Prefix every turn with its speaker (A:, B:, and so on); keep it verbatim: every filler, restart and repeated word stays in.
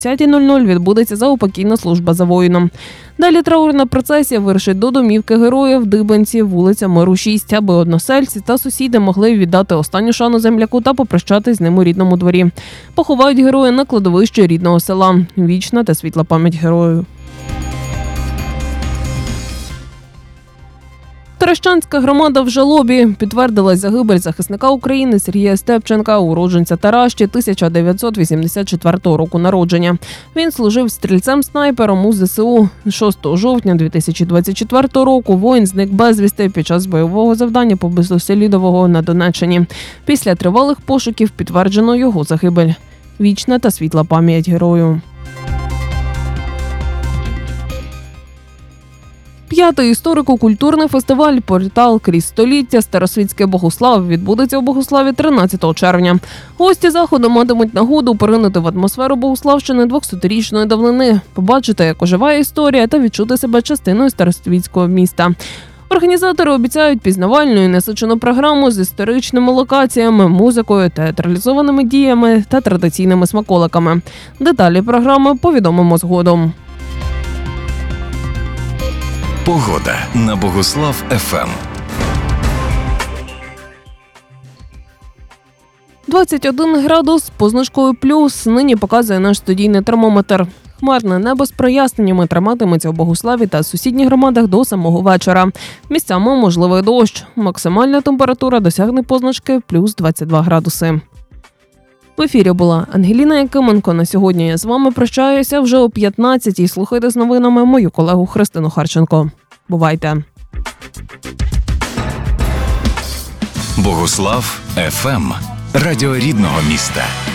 A: двадцятій нуль-нуль відбудеться заупокійна служба за воїном. Далі траурна процесія вирушить до домівки героїв в Дибенці, вулиця Миру, шість, аби односельці та сусіди могли віддати останню шану земляку та попрощатись з ним у рідному дворі. Поховають героя на кладовищі рідного села. Вічна та світла пам'ять герою. Таращанська громада в жалобі. Підтвердилась загибель захисника України Сергія Степченка, уродженця Таращі, тисяча дев'ятсот вісімдесят четвертого року народження. Він служив стрільцем-снайпером у зе се у. шостого жовтня дві тисячі двадцять четвертого року воїн зник безвісти під час бойового завдання поблизу Селідового на Донеччині. Після тривалих пошуків підтверджено його загибель. Вічна та світла пам'ять герою. П'ятий історико-культурний фестиваль «Портал крізь століття. Старосвітське Богуслав» відбудеться у Богуславі тринадцятого червня. Гості заходу матимуть нагоду поринути в атмосферу Богуславщини двохсотрічної давнини, побачити, як оживає історія та відчути себе частиною старосвітського міста. Організатори обіцяють пізнавальну і насичену програму з історичними локаціями, музикою, театралізованими діями та традиційними смаколиками. Деталі програми повідомимо згодом.
B: Погода на Богуслав еф ем.
A: двадцять один градус з позначкою плюс нині показує наш студійний термометр. Хмарне небо з проясненнями триматиметься у Богуславі та сусідніх громадах до самого вечора. Місцями можливий дощ. Максимальна температура досягне позначки плюс двадцять два градуси. В ефірі була Ангеліна Якименко. На сьогодні я з вами прощаюся вже о п'ятнадцятій. Слухайте з новинами мою колегу Христину Харченко. Бувайте!
B: Богуслав еф ем. Радіо рідного міста.